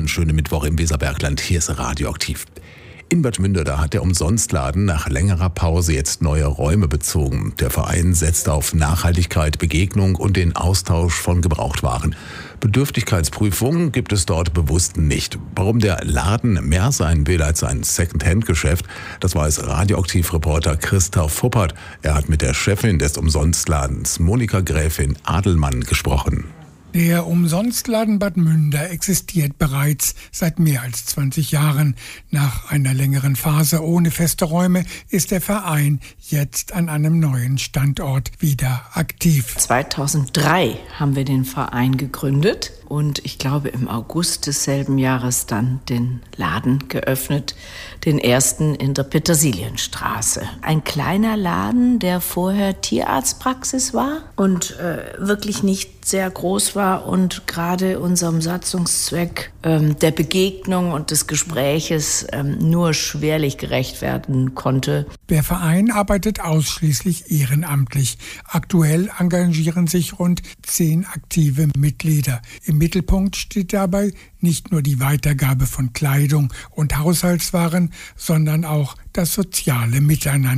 wunderschönen schönen Mittwoch im Weserbergland. Hier ist Radioaktiv. In Bad Münde, da hat der Umsonstladen nach längerer Pause jetzt neue Räume bezogen. Der Verein setzt auf Nachhaltigkeit, Begegnung und den Austausch von Gebrauchtwaren. Bedürftigkeitsprüfungen gibt es dort bewusst nicht. Warum der Laden mehr sein will als ein Second-Hand-Geschäft, das weiß Radioaktiv-Reporter Christoph Huppert. Er hat mit der Chefin des Umsonstladens, Monika Gräfin Adelmann, gesprochen. Der Umsonstladen Bad Münde existiert bereits seit mehr als 20 Jahren. Nach einer längeren Phase ohne feste Räume ist der Verein jetzt an einem neuen Standort wieder aktiv. 2003 haben wir den Verein gegründet und ich glaube im August desselben Jahres dann den Laden geöffnet, den ersten in der Petersilienstraße. Ein kleiner Laden, der vorher Tierarztpraxis war und wirklich nicht sehr groß war und gerade unserem Satzungszweck der Begegnung und des Gespräches nur schwerlich gerecht werden konnte. Der Verein arbeitet ausschließlich ehrenamtlich. Aktuell engagieren sich rund 10 aktive Mitglieder. Im Mittelpunkt steht dabei nicht nur die Weitergabe von Kleidung und Haushaltswaren, sondern auch das soziale Miteinander.